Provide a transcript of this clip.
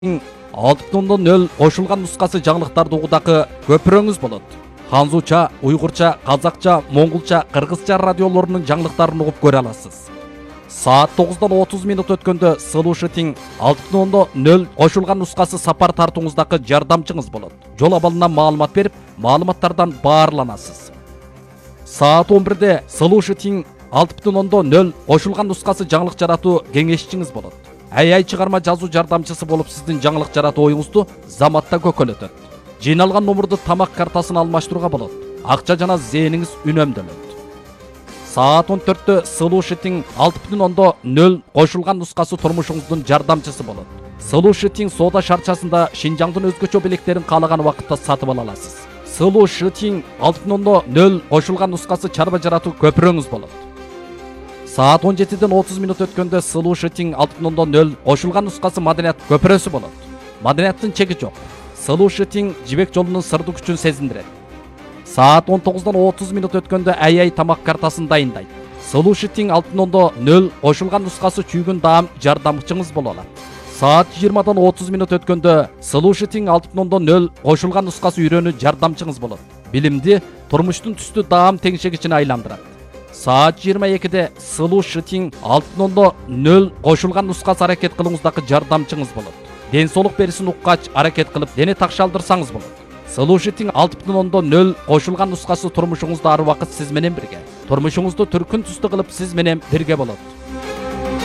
6.0 кошулган нускасы жаңылыктарды угудагы көпүрөңүз болот. Ханзуча, уйгурча, казакча, моңгулча, кыргызча радиолорунун жаңылыктарын угуп көрө аласыз. Саат 9-дан 30 минут өткөндө Слушатиң 6.0 кошулган нускасы сапар тартууңуздагы жардамчыңыз болот. Жол абалынан маалымат берип, маалыматтардан баарланасыз. Саат 11-де Слушатиң 6.0 кошулган нускасы жаңылык жаратуу кеңешчиңиз болот. Ай чыгарма жазуу жардамчысы болуп сиздин жаңылык жаратуу оюңузду заматта көкөлөтөт. Жыйналган номурду тамак картасына алмаштырууга болот. Акча жана зээниңиз үнөмдөлөт. Саат 14-тө Слушатиң 6.0 кошулган нускасы турмушуңуздун жардамчысы болот. Слушатиң соода шарчасында Шинжаңдын өзгөчө белектерин каалаган убакытта сатып ала аласыз. Слушатиң 6.0 кошулган нускасы чарба жаратуу көпүрөңүз болот. Саат 17-ден 30 минут өткөндө Слушатиң 6.0 кошулган нускасы маданият көпүрөсү болот. Маданияттын чеги жок. Слушатиң жибек жолунун сырдуу күчүн сезиндирет. Саат 19-дан 30 минут өткөндө ай тамак картасын дайындайт. Слушатиң 6.0 кошулган нускасы чүйгүн даам жардамчыңыз боло алат. Саат 20-дан 30 минут өткөндө Слушатиң 6.0 кошулган нускасы үйрөнүү жардамчыңыз болот. Билимди турмуштун түстүү даам теңшегичине айландырат. Саат 22-де Слушатиң 6.0 кошулган нускасы аракет кылууңуздагы жардамчыңыз болот. Ден соолук берисин уккач аракет кылып дене такшалдырсаңыз болот. Слушатиң 6.0 кошулган нускасы турмушуңузда ар убакыт сиз менен бирге. Турмушуңузду түркүн түстүү кылып сиз менен бирге болот.